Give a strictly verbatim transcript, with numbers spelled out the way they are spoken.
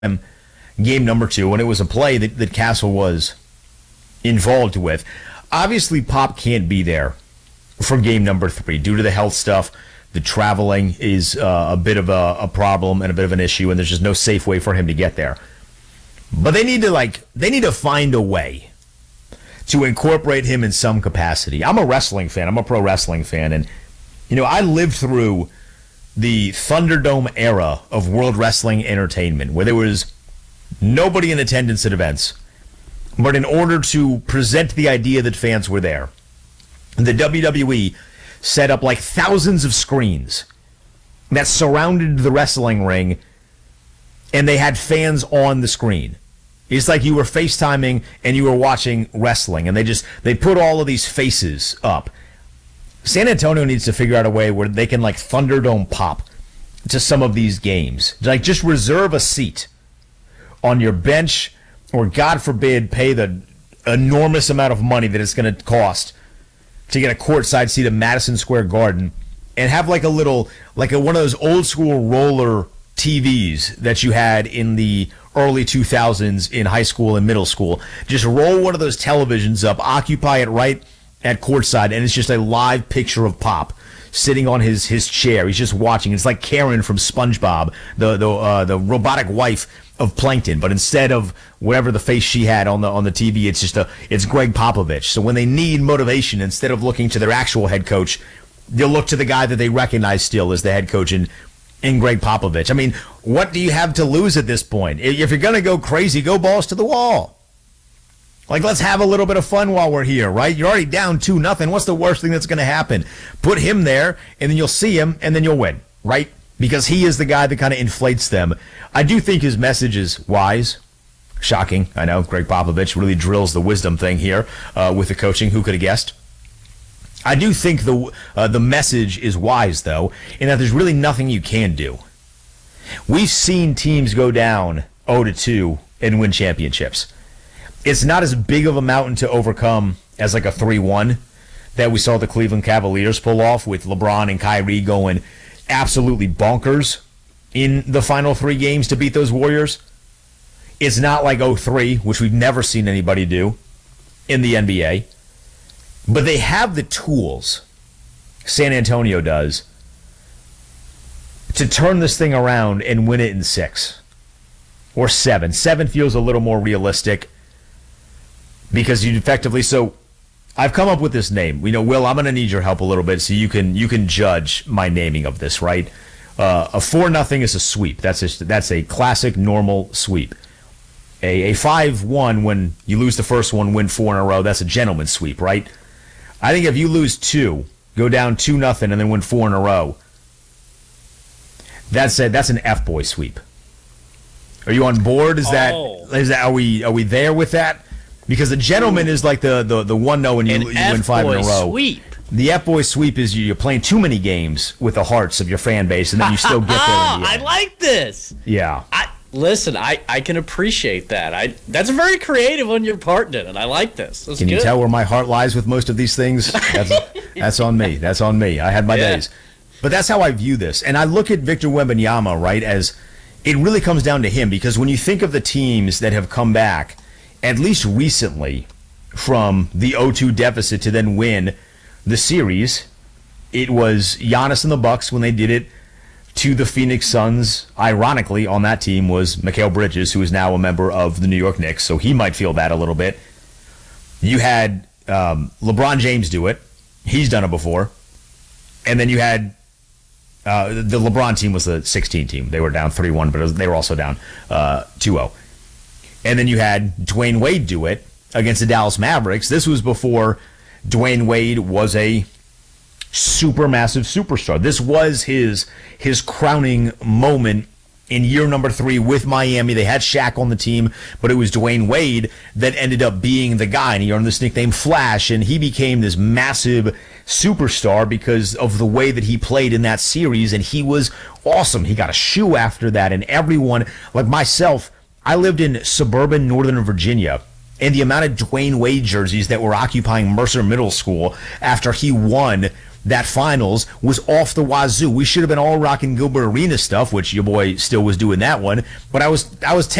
game number two, and it was a play that, that Castle was involved with. Obviously, Pop can't be there for game number three due to the health stuff. The traveling is uh, a bit of a, a problem and a bit of an issue, and there's just no safe way for him to get there. But they need to like they need to find a way to incorporate him in some capacity. I'm a wrestling fan. I'm a pro wrestling fan, and you know I lived through the Thunderdome era of World Wrestling Entertainment, where there was nobody in attendance at events. But in order to present the idea that fans were there, the W W E set up like thousands of screens that surrounded the wrestling ring, and they had fans on the screen. It's like you were FaceTiming and you were watching wrestling, and they just they put all of these faces up. San Antonio needs to figure out a way where they can like Thunderdome Pop to some of these games. Like just reserve a seat on your bench, or God forbid, pay the enormous amount of money that it's going to cost to get a courtside seat at Madison Square Garden, and have like a little, like a, one of those old school roller T Vs that you had in the early two thousands in high school and middle school. Just roll one of those televisions up, occupy it right at courtside, and it's just a live picture of Pop sitting on his, his chair. He's just watching. It's like Karen from SpongeBob, the the uh, the robotic wife of Plankton, but instead of whatever the face she had on the on the T V, it's just a it's Greg Popovich. So when they need motivation, instead of looking to their actual head coach, they'll look to the guy that they recognize still as the head coach in in Greg Popovich. I mean, what do you have to lose at this point? If you're gonna go crazy, go balls to the wall. Like, let's have a little bit of fun while we're here, right? You're already down two nothing. What's the worst thing that's going to happen? Put him there, and then you'll see him, and then you'll win, right? Because he is the guy that kind of inflates them. I do think his message is wise. Shocking, I know. Greg Popovich really drills the wisdom thing here uh, with the coaching. Who could have guessed? I do think the uh, the message is wise, though, in that there's really nothing you can do. We've seen teams go down oh to two and win championships. It's not as big of a mountain to overcome as like a three one that we saw the Cleveland Cavaliers pull off with LeBron and Kyrie going absolutely bonkers in the final three games to beat those Warriors. It's not like oh three, which we've never seen anybody do in the N B A. But they have the tools, San Antonio does, to turn this thing around and win it in six or seven. Seven feels a little more realistic. Because you effectively, so I've come up with this name. You know, Will, I'm going to need your help a little bit so you can you can judge my naming of this, right? Uh, a four nothing is a sweep. That's a, that's a classic normal sweep. A a five one when you lose the first one, win four in a row, that's a gentleman's sweep, right? I think if you lose two, go down two nothing, and then win four in a row, that's a, that's an F-boy sweep. Are you on board? Is that oh. is that are we are we there with that? Because the gentleman is like the the, the one no and you, you win five in a row. Sweep. The F-boy sweep is you're playing too many games with the hearts of your fan base, and then you still get there. In the I end. like this. Yeah. I listen. I, I can appreciate that. I that's very creative on your part, Dylan. I like this. That's Can good. you tell where my heart lies with most of these things? That's that's on me. That's on me. I had my Yeah. days, but that's how I view this, and I look at Victor Wembanyama, right, as it really comes down to him, because when you think of the teams that have come back, at least recently, from the oh two deficit to then win the series, it was Giannis and the Bucks when they did it to the Phoenix Suns. Ironically, on that team was Mikal Bridges, who is now a member of the New York Knicks, so he might feel that a little bit. You had um, LeBron James do it. He's done it before. And then you had uh, the LeBron team was the sixteen team. They were down three one, but they were also down uh, two oh. And then you had Dwayne Wade do it against the Dallas Mavericks. This was before Dwayne Wade was a super massive superstar. This was his his crowning moment in year number three with Miami. They had Shaq on the team, but it was Dwayne Wade that ended up being the guy, and he earned this nickname Flash, and he became this massive superstar because of the way that he played in that series, and he was awesome. He got a shoe after that, and everyone, like myself, I lived in suburban Northern Virginia, and the amount of Dwayne Wade jerseys that were occupying Mercer Middle School after he won that finals was off the wazoo. We should have been all rocking Gilbert Arena stuff, which your boy still was doing that one. But I was I was